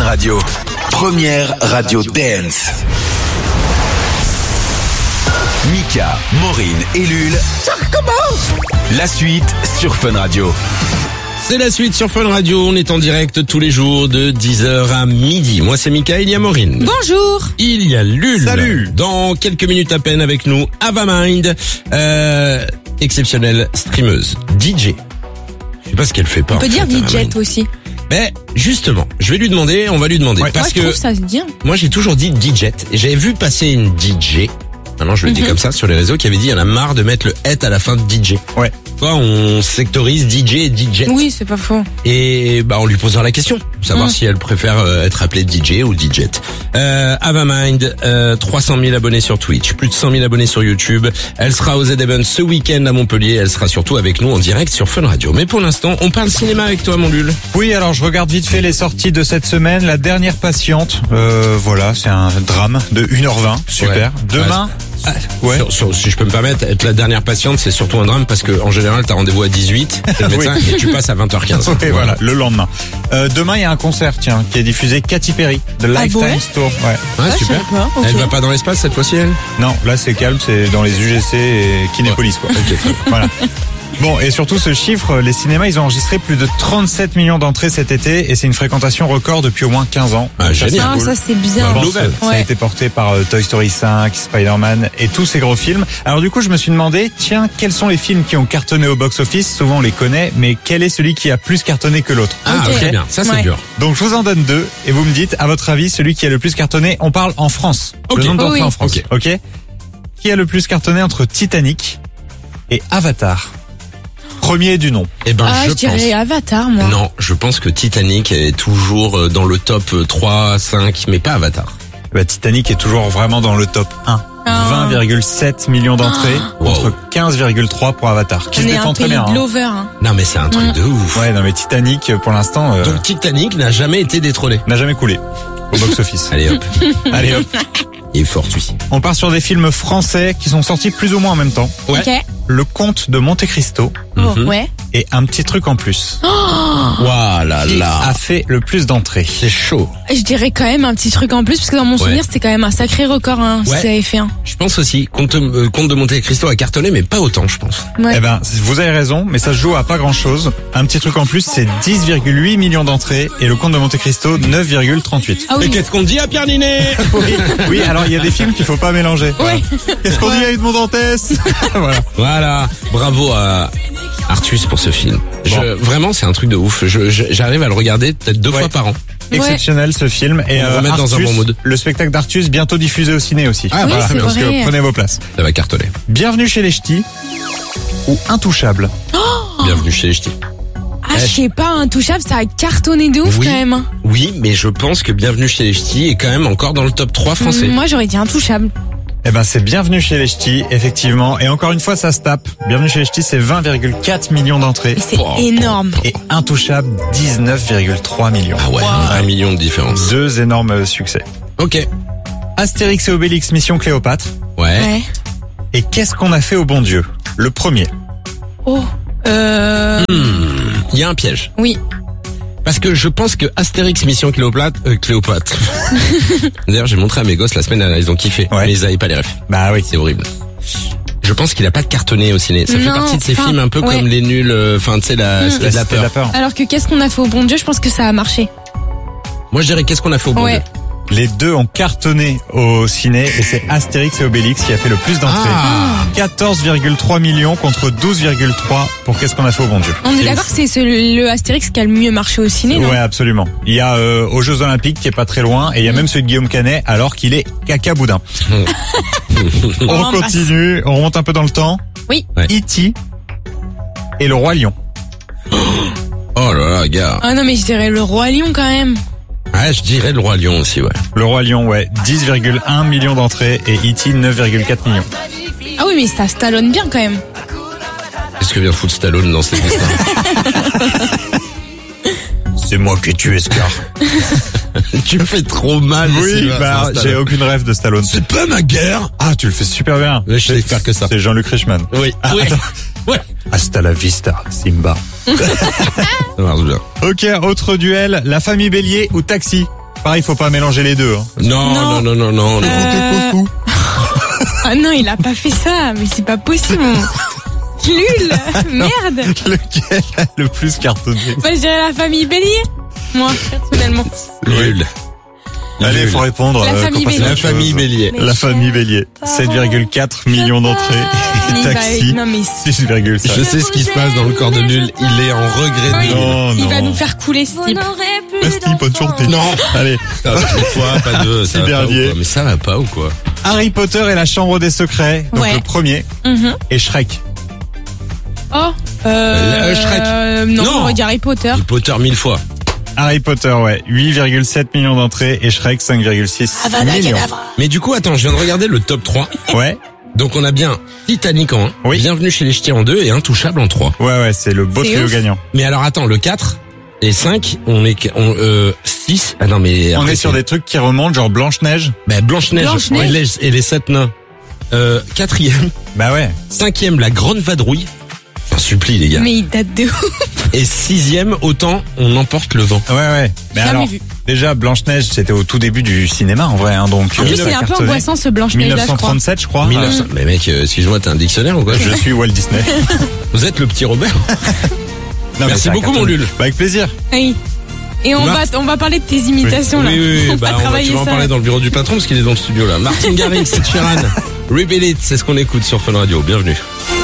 Radio. Première radio dance. Mika, Maureen et Lul. Ça recommence. La suite sur Fun Radio. C'est la suite sur Fun Radio, on est en direct tous les jours de 10h à midi. Moi c'est Mika, il y a Maureen. Bonjour. Il y a Lul. Salut. Dans quelques minutes à peine avec nous, Avamind, exceptionnelle streameuse, DJ. Je sais pas ce qu'elle fait pas. On peut dire DJ aussi. Mais justement, on va lui demander, Ouais, parce Moi, je trouve que ça se dit. moi j'ai toujours dit DJ, et j'avais vu passer une DJ, maintenant je le dis comme ça sur les réseaux, qui avait dit il y en a marre de mettre le « et » à la fin de DJ. Ouais. Quoi, on sectorise DJ et DJ. Oui, c'est pas faux. Et on lui posera la question, savoir si elle préfère être appelée DJ ou DJ. Avamind, 300 000 abonnés sur Twitch, plus de 100 000 abonnés sur YouTube. Elle sera au Z-Event ce week-end à Montpellier. Elle sera surtout avec nous en direct sur Fun Radio. Mais pour l'instant, on parle cinéma avec toi, mon Lul. Oui, alors je regarde vite fait les sorties de cette semaine. La dernière patiente, voilà, c'est un drame de 1h20. Super. Ouais. Demain, ouais. Si je peux me permettre, être la dernière patiente, c'est surtout un drame parce que en général, t'as rendez-vous à 18, c'est le médecin, Oui. et tu passes à 20h15. Et voilà, le lendemain. Demain, il y a un concert, tiens, qui est diffusé Katy Perry, de Lifetime ouais Tour. Ouais. Ouais, je super. savais pas, ok. Elle va pas dans l'espace cette fois-ci, elle? Non, là c'est calme, c'est dans les UGC et Kinépolis, quoi. Voilà. Bon, et surtout ce chiffre, les cinémas, ils ont enregistré plus de 37 millions d'entrées cet été et c'est une fréquentation record depuis au moins 15 ans. Ah, Donc ça, génial. Ah, c'est cool. ça c'est bien. Bah, Bon, nouvelle. ça a Ouais. été porté par Toy Story 5, Spider-Man et tous ces gros films. Alors du coup, je me suis demandé, tiens, quels sont les films qui ont cartonné au box-office? Souvent on les connaît, mais quel est celui qui a plus cartonné que l'autre? Ah, Ok. très bien. Ça, c'est Ouais. dur. Donc je vous en donne deux et vous me dites, à votre avis, celui qui a le plus cartonné, on parle en France. Ok. Le nombre d'entrées Oui. en France. Ok. Qui a le plus cartonné entre Titanic et Avatar? Premier du nom. Eh ben, Ah, je dirais Avatar, moi. Non, je pense que Titanic est toujours dans le top 3, 5, mais pas Avatar. Bah, Titanic est toujours vraiment dans le top 1. Ah. 20,7 millions d'entrées contre Wow. 15,3 pour Avatar, qui On se est un défend très pays bien. de Hein. lover. Hein. Non, mais c'est un truc de ouf. Ouais, non mais Titanic, pour l'instant, Donc Titanic n'a jamais été détrôné. n'a jamais coulé au box-office. Allez hop, Allez hop. il est fort celui-ci. On part sur des films français qui sont sortis plus ou moins en même temps. Ouais. Ok. Le Comte de Monte Cristo Oh, Mhm. ouais. et un petit truc en plus. Waouh là Qui là, a fait le plus d'entrées? c'est chaud. Je dirais quand même un petit truc en plus parce que dans mon souvenir c'était quand même un sacré record hein, Ouais. si ça avait fait un. Je pense aussi, Comte de Monte Cristo a cartonné, mais pas autant, je pense. Ouais. Eh ben, vous avez raison, mais ça se joue à pas grand chose. Un petit truc en plus, c'est 10,8 millions d'entrées et le Comte de Monte Cristo, 9,38. Ah Et oui. qu'est-ce qu'on dit à Pierre Ninet? Oui, alors il y a des films qu'il faut pas mélanger. Ouais. Qu'est-ce qu'on dit à Edmond Dantès? Voilà. Voilà, bravo à Artus pour ce film. Vraiment, c'est un truc de ouf. J'arrive à le regarder peut-être 2 Ouais. fois par an. Exceptionnel ce film et On va remettre dans un bon mood. le spectacle d'Artus bientôt diffusé au ciné aussi. Ah, Oui, voilà, c'est bien Donc vrai. prenez vos places. Ça va cartonner. Bienvenue chez les Ch'tis ou Intouchable. Bienvenue chez les Ch'tis. Ah, je sais pas, Intouchable, ça a cartonné de ouf Oui. quand même. Hein. Oui, mais je pense que Bienvenue chez les Ch'tis est quand même encore dans le top 3 français. Moi j'aurais dit Intouchable. Eh ben c'est Bienvenue chez les Ch'tis, effectivement. Et encore une fois, ça se tape. Bienvenue chez les Ch'tis, c'est 20,4 millions d'entrées. Et c'est Oh, énorme. Et Intouchable, 19,3 millions. Ah ouais, 1 million de différence. Deux énormes succès. Ok. Astérix et Obélix, Mission Cléopâtre. Ouais. Ouais. Et qu'est-ce qu'on a fait au bon Dieu? Le premier. Oh. Il y a un piège. Oui. Parce que je pense que Astérix Mission Cléopâtre. D'ailleurs, j'ai montré à mes gosses la semaine dernière, ils ont kiffé. Ouais. Mais ils avaient pas les refs. Bah oui. C'est horrible. Je pense qu'il a pas de cartonné au ciné. Ça fait Non, partie de ces enfin, films un peu ouais. comme les nuls, enfin, tu sais, la Cité de la C'était de peur. la peur. Alors que qu'est-ce qu'on a fait au bon Dieu, je pense que ça a marché. Moi, je dirais qu'est-ce qu'on a fait au bon Ouais. Dieu. Les deux ont cartonné au ciné et c'est Astérix et Obélix qui a fait le plus d'entrées. Ah. 14,3 millions contre 12,3 pour qu'est-ce qu'on a fait au bon Dieu. On est d'accord que c'est le Astérix qui a le mieux marché au ciné, non? Ouais, absolument. Il y a aux Jeux Olympiques qui est pas très loin et il y a même celui de Guillaume Canet alors qu'il est caca boudin. On l'embrasse. continue, on remonte un peu dans le temps. Oui. Ouais. E.T. et le Roi Lion. Oh là là, gars. Ah non, mais je dirais le Roi Lion quand même. Ah, je dirais le Roi Lion aussi, ouais. Le Roi Lion, ouais, 10,1 millions d'entrées et E.T. 9,4 millions. Ah oui, mais ça stallonne bien quand même. Qu'est-ce que vient foutre Stallone dans cette histoire? C'est moi qui ai tué Scar. Tu me fais trop mal. Oui, Sylvain, bah, Stallone. j'ai aucune rêve de Stallone. C'est pas ma guerre. Ah, tu le fais super bien. Je sais faire que ça. C'est Jean-Luc Reichmann. Oui. Ah, Oui. attends. Ouais. Hasta la vista, Simba. Ça marche bien. Ok, autre duel, la famille Bélier ou Taxi? Pareil, faut pas mélanger les deux. Hein. Non. Ah non, il a pas fait ça, mais c'est pas possible. Lul, merde. Lequel a le plus cartonné? Moi, je dirais la famille Bélier. Moi, personnellement. Nul. Allez, faut répondre. La famille Bélier. La famille Bélier. La famille Bélier. 7,4 millions d'entrées. Et Taxi, Non, mais 6,5. Je sais ce qui se passe dans le corps de Nul. Il est en regret de Nul. Non, il va non. nous faire couler ce type. Merci, bonne journée. Non. Allez. Ça va, une fois, pas deux. Ça va pas ou dernier. quoi? Mais ça va pas ou quoi? Harry Potter et la Chambre des Secrets. Donc Ouais. le premier. Et Shrek. Oh, Shrek. Non, Non. on va dire Harry Potter. Harry Potter 1000 fois. Harry Potter, ouais. 8,7 millions d'entrées et Shrek 5,6 millions. Mais du coup, attends, je viens de regarder le top 3. Ouais. Donc on a bien Titanic en 1, Oui. Bienvenue chez les Ch'tis en 2 et Intouchable en 3. Ouais, c'est le beau C'est trio ouf. gagnant. Mais alors attends, le 4 et 5, on est 6. Ah non mais On après, est sur des trucs qui remontent, genre Blanche-Neige. bah, Blanche-Neige Blanche-Neige. et les 7 nains. 4e, Bah ouais. 5e La Grande Vadrouille. Un supplie les gars. Mais il date de ouf. Et 6e, Autant on emporte le vent. Ouais. Mais Jamais alors, vu. déjà, Blanche-Neige, c'était au tout début du cinéma, en vrai, hein, donc. En plus, ça c'est a un peu cartonné. angoissant ce Blanche-Neige là, je crois. 1937, je crois. 1900. Mais mec, excuse-moi, t'es un dictionnaire ou quoi? Je suis Walt Disney. Vous êtes le petit Robert. Non, mais Merci ça a beaucoup, mon cartonné. Lul. Bah, avec plaisir. Oui. Et on va parler de tes imitations là. Oui, On bah, va travailler tu vas en ça. parler dans le bureau du patron parce qu'il est dans le studio là. Martin Garrix, c'est Sheeran. Rebel It, c'est ce qu'on écoute sur Fun Radio. Bienvenue.